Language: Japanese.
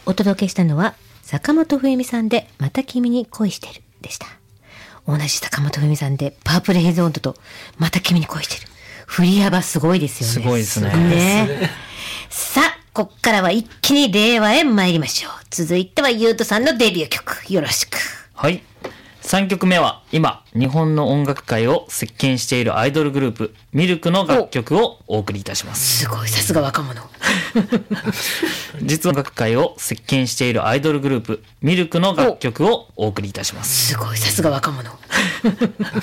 お届けしたのは坂本冬美さんでまた君に恋してるでした。同じ坂本冬美さんでパープルヘイズオンドとまた君に恋してる。振り幅すごいですよね。 すごいですね。 さあ、こっからは一気に令和へ参りましょう。続いてはゆうとさんのデビュー曲、よろしく。 はい。3曲目は今日本の音楽界を席巻しているアイドルグループミルクの楽曲をお送りいたします。 すごい、さすが若者。 実は音楽界を席巻しているアイドルグループミルクの楽曲をお送りいたします。 すごい、さすが若者。